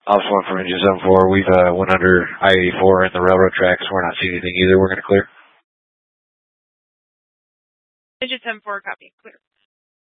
Officer 1 from Engine 74, we've went under I-84 and the railroad tracks. We're not seeing anything either. We're going to clear. Engine 74, copy. Clear.